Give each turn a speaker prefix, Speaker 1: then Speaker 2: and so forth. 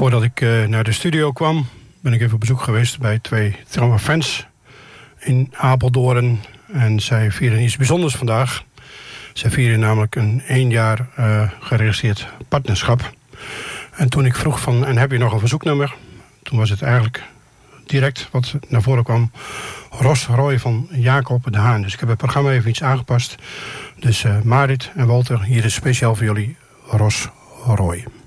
Speaker 1: Voordat ik naar de studio kwam, ben ik even op bezoek geweest bij 2 trouwe fans in Apeldoorn. En zij vieren iets bijzonders vandaag. Zij vieren namelijk een 1 jaar geregistreerd partnerschap. En toen ik vroeg van, en heb je nog een verzoeknummer? Toen was het eigenlijk direct wat naar voren kwam. Ros Roy van Jacob de Haan. Dus ik heb het programma even iets aangepast. Dus Marit en Walter, hier is speciaal voor jullie Ros Roy.